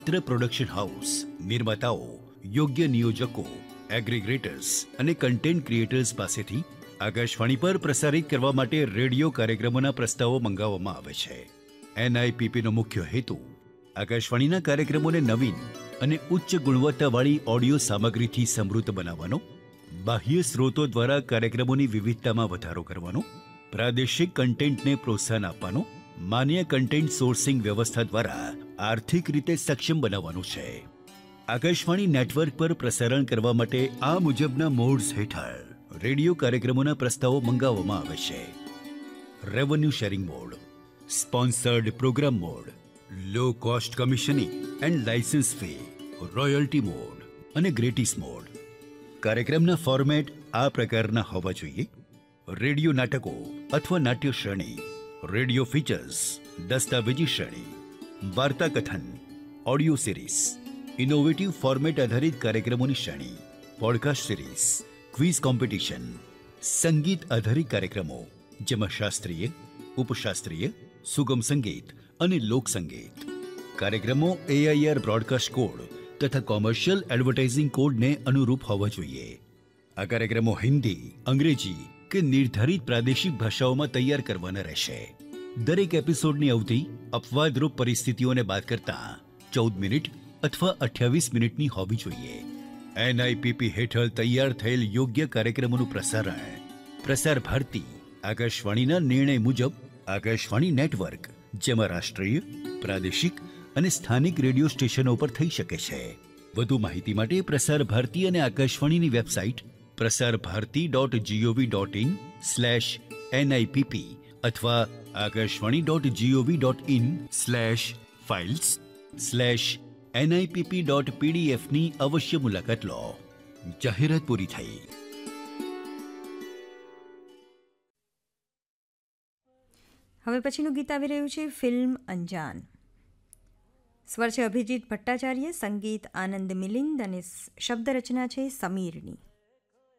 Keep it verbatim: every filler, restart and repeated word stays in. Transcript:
મિત્ર production house, નિર્માતાઓ, યોગ્ય નિયોજકો, એગ્રીગેટર્સ અને કન્ટેન્ટ ક્રિએટર્સ પાસેથી આકાશવાણી પર પ્રસારિત કરવા માટે રેડિયો કાર્યક્રમોના પ્રસ્તાવો મંગાવવામાં આવે છે. એનઆઈપીપીનો મુખ્ય હેતુ આકાશવાણીના કાર્યક્રમોને નવીન અને ઉચ્ચ ગુણવત્તાવાળી ઓડિયો સામગ્રીથી સમૃદ્ધ બનાવવાનો, બાહ્ય સ્રોતો દ્વારા કાર્યક્રમોની વિવિધતામાં વધારો કરવાનો, પ્રાદેશિક કન્ટેન્ટને પ્રોત્સાહન આપવાનો, માન્ય કન્ટેન્ટ સોર્સિંગ વ્યવસ્થા દ્વારા આર્થિક રીતે સક્ષમ બનાવવાનું છે. આકાશવાણી નેટવર્ક પર પ્રસારણ કરવા માટે આ મુજબના મોડ્સ હેઠળ રેડિયો કાર્યક્રમોના પ્રસ્તાવો મંગાવવામાં આવે છે. Revenue sharing mode, sponsored programme mode, low cost commissioning and licence fee, royalty mode અને ગ્રેટિસ મોડ. કાર્યક્રમના ફોર્મેટ આ પ્રકારના હોવા જોઈએ: રેડિયો નાટકો અથવા નાટ્ય શ્રેણી, રેડિયો ફીચર્સ, દસ્તાવેજી શ્રેણી, વાર્તા કથન, ઓડિયો સિરીઝ, ઇનોવેટિવ ફોર્મેટ આધારિત કાર્યક્રમોની શ્રેણી, પોડકાસ્ટ સિરીઝ, ક્વિઝ કોમ્પિટિશન, સંગીત આધારિત કાર્યક્રમો જેમાં શાસ્ત્રીય, ઉપશાસ્ત્રીય, સુગમ સંગીત અને લોક સંગીત. કાર્યક્રમો એઆઈઆર બ્રોડકાસ્ટ કોડ તથા કોમર્શિયલ એડવર્ટાઇઝિંગ કોડને અનુરૂપ હોવા જોઈએ. આ કાર્યક્રમો હિન્દી, અંગ્રેજી કે નિર્ધારિત પ્રાદેશિક ભાષાઓમાં તૈયાર કરવાના રહેશે. દરેક એપિસોડની અવધિ અપવાદરૂપ પરિસ્થિતિઓને બાદ કરતા ચૌદ મિનિટ અથવા અઠ્યાવીસ મિનિટની હોવી જોઈએ. એનઆઈપીપી હેઠળ તૈયાર થયેલ યોગ્ય કાર્યક્રમોનું પ્રસારણ પ્રસાર ભારતી આકાશવાણીના નિર્ણય મુજબ આકાશવાણી નેટવર્ક, જેમાં રાષ્ટ્રીય, પ્રાદેશિક અને સ્થાનિક રેડિયો સ્ટેશનો પર થઈ શકે છે. વધુ માહિતી માટે પ્રસાર ભારતી અને આકાશવાણીની website Prasar Bharati dot GOV dot in slash એનઆઈપીપી અથવા Akashvani dot GOV dot in slash files slash એનઆઈપીપી dot પીડીએફની અવશ્ય મુલાકાત લો. જાહેરાત પૂરી થઈ. હવે પછીનું ગીત આવી રહ્યું છે ફિલ્મ અંજાન. સ્વર છે અભિજીત ભટ્ટાચાર્ય, સંગીત આનંદ મિલિંદ અને શબ્દ રચના છે સમીરની.